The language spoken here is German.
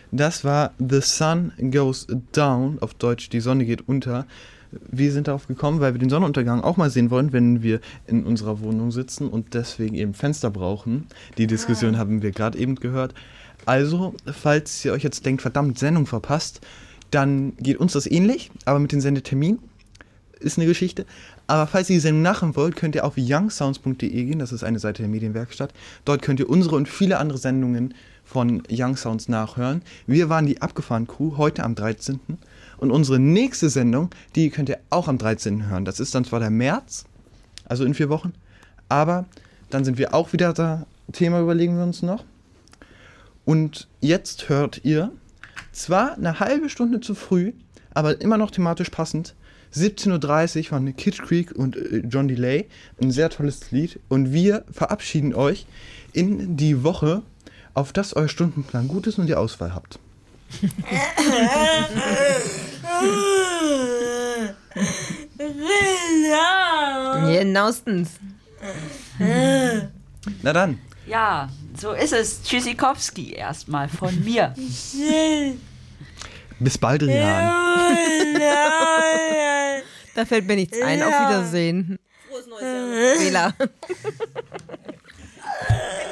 Das war The Sun Goes Down, auf Deutsch Die Sonne geht unter. Wir sind darauf gekommen, weil wir den Sonnenuntergang auch mal sehen wollen, wenn wir in unserer Wohnung sitzen und deswegen eben Fenster brauchen. Die Diskussion haben wir gerade eben gehört. Also, falls ihr euch jetzt denkt, verdammt, Sendung verpasst, dann geht uns das ähnlich, aber mit dem Sendetermin ist eine Geschichte. Aber falls ihr die Sendung nachhören wollt, könnt ihr auf youngsounds.de gehen, das ist eine Seite der Medienwerkstatt. Dort könnt ihr unsere und viele andere Sendungen von Young Sounds nachhören. Wir waren die Abgefahren Crew, heute am 13. Und unsere nächste Sendung, die könnt ihr auch am 13. hören. Das ist dann zwar der März, also in 4 Wochen, aber dann sind wir auch wieder da. Thema überlegen wir uns noch. Und jetzt hört ihr, zwar eine halbe Stunde zu früh, aber immer noch thematisch passend, 17.30 Uhr von Kid Creek und John Delay. Ein sehr tolles Lied. Und wir verabschieden euch in die Woche, auf dass euer Stundenplan gut ist und ihr Auswahl habt. Genauestens. Na dann. Ja, so ist es. Tschüssikowski erstmal von mir. Bis bald, Rian. Da fällt mir nichts ein. Auf Wiedersehen. Frohes neues Jahr. Fehler.